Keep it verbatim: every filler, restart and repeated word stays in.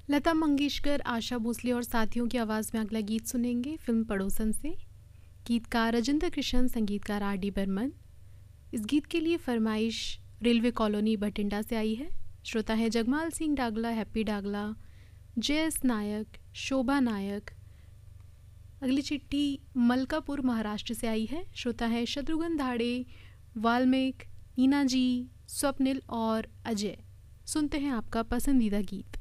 लता मंगेशकर, आशा भोसले और साथियों की आवाज़ में अगला गीत सुनेंगे फिल्म पड़ोसन से। गीतकार राजेंद्र कृष्ण, संगीतकार आर डी बर्मन। इस गीत के लिए फरमाइश रेलवे कॉलोनी बठिंडा से आई है। श्रोता है जगमाल सिंह डागला, हैप्पी डागला, जयस नायक, शोभा नायक। अगली चिट्ठी मलकापुर महाराष्ट्र से आई है। श्रोता है शत्रुघ्न धाड़े, वाल्मीक, ईना जी, स्वप्निल और अजय। सुनते हैं आपका पसंदीदा गीत।